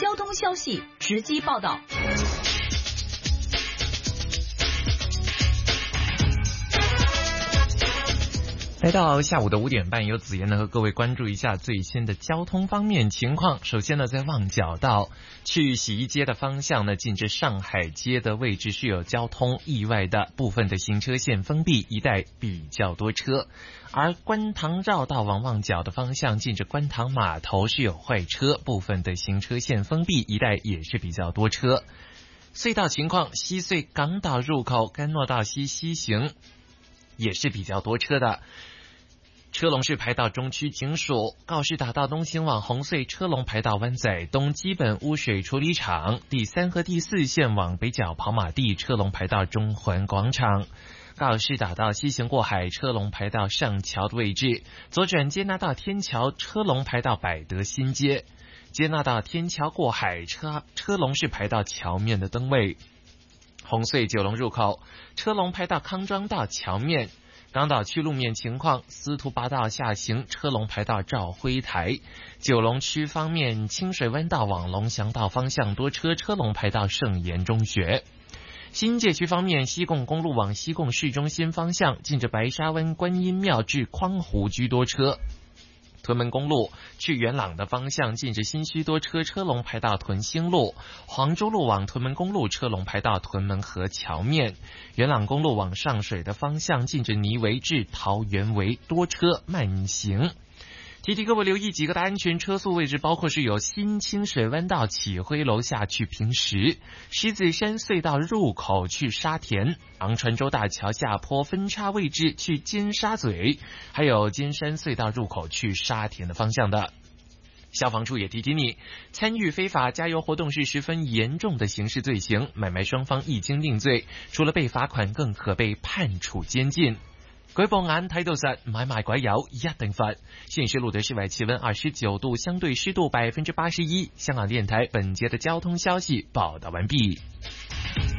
交通消息直击报道。 来到下午的5点半，由子妍呢和各位关注一下最新的交通方面情况。首先呢，在旺角道去洗衣街的方向呢，近至上海街的位置是有交通意外的，部分的行车线封闭，一带比较多车。而观塘绕道往旺角的方向，近至观塘码头是有坏车，部分的行车线封闭，一带也是比较多车。隧道情况，西隧港岛入口甘诺道西西行也是比较多车的。车龙是排到中区警署，告士打道东行往红隧车龙排到湾仔东基本污水处理厂，第3和第4线往北角跑马地车龙排到中环广场，告士打道西行过海车龙排到上桥的位置，左转接纳道天桥车龙排到百德新街，接纳道天桥过海车龙是排到桥面的灯位，红隧九龙入口车龙排到康庄道桥面。港岛区路面情况，司徒拔道下行车龙排到兆辉台。九龙区方面，清水湾道往龙翔道方向多车，车龙排到圣言中学。新界区方面，西贡公路往西贡市中心方向，近着白沙湾观音庙至匡湖居多车。屯门公路去元朗的方向，近着新墟多车，车龙排到屯兴路；黄州路往屯门公路车龙排到屯门河桥面；元朗公路往上水的方向，近着泥围至桃园围多车慢行。提提各位留意几个的安全车速位置，包括是有新清水湾道启辉楼下去平石，狮子山隧道入口去沙田，昂船洲大桥下坡分叉位置去尖沙咀，还有尖山隧道入口去沙田的方向的。消防处也提提你，参与非法加油活动是十分严重的刑事罪行，买卖双方一经定罪，除了被罚款，更可被判处监禁。舉報眼睇到實，買賣鬼油一定罰。現時錄得室外氣溫29度，相對濕度81%。香港電台本節的交通消息報道完畢。